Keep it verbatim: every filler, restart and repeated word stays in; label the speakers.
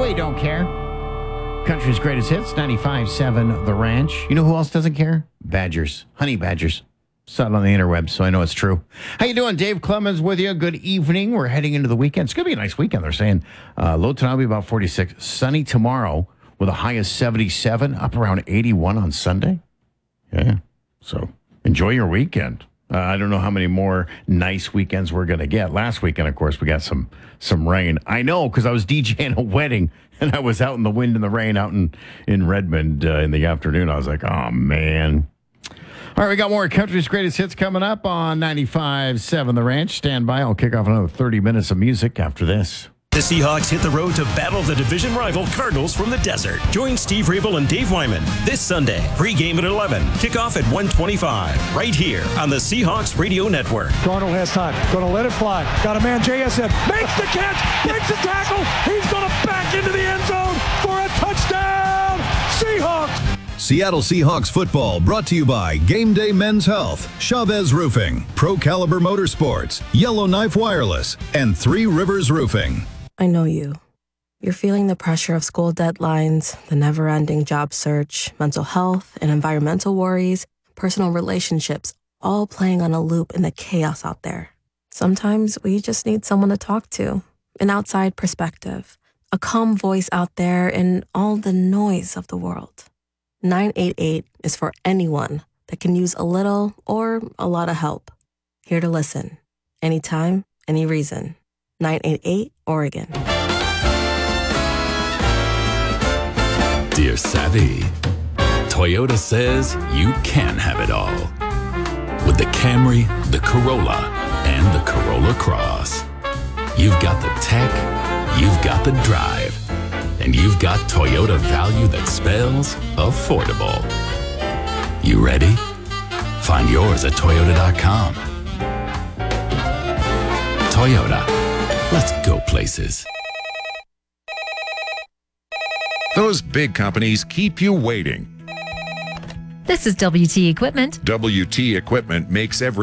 Speaker 1: We don't care. Country's greatest hits, ninety-five seven The Ranch. You know who else doesn't care? Badgers. Honey badgers. Saw it on the interwebs, so I know it's true. How you doing? Dave Clemens with you. Good evening. We're heading into the weekend. It's going to be a nice weekend. They're saying uh, low tonight will be about forty-six. Sunny tomorrow with a high of seventy-seven. Up around eighty-one on Sunday. Yeah. So enjoy your weekend. Uh, I don't know how many more nice weekends we're going to get. Last weekend, of course, we got some some rain. I know because I was DJing a wedding and I was out in the wind and the rain out in, in Redmond uh, in the afternoon. I was like, oh, man. All right, we got more Country's Greatest Hits coming up on ninety-five seven The Ranch. Stand by. I'll kick off another thirty minutes of music after this.
Speaker 2: The Seahawks hit the road to battle the division rival Cardinals from the desert. Join Steve Rabel and Dave Wyman this Sunday. Pre-game at eleven. Kickoff at one twenty-five. Right here on the Seahawks Radio Network.
Speaker 3: Darnold has time. Going to let it fly. Got a man, J S M. Makes the catch. Makes the tackle. He's going to back into the end zone for a touchdown. Seahawks.
Speaker 4: Seattle Seahawks football brought to you by Game Day Men's Health, Chavez Roofing, Pro Caliber Motorsports, Yellowknife Wireless, and Three Rivers Roofing.
Speaker 5: I know you. You're feeling the pressure of school deadlines, the never-ending job search, mental health and environmental worries, personal relationships, all playing on a loop in the chaos out there. Sometimes we just need someone to talk to, an outside perspective, a calm voice out there in all the noise of the world. nine eight eight is for anyone that can use a little or a lot of help. Here to listen. Anytime, any reason. nine eight eight, Oregon.
Speaker 6: Dear Savvy, Toyota says you can have it all. With the Camry, the Corolla, and the Corolla Cross. You've got the tech, you've got the drive, and you've got Toyota value that spells affordable. You ready? Find yours at Toyota dot com. Toyota. Let's go places.
Speaker 7: Those big companies keep you waiting.
Speaker 8: This is W T Equipment.
Speaker 7: W T Equipment makes every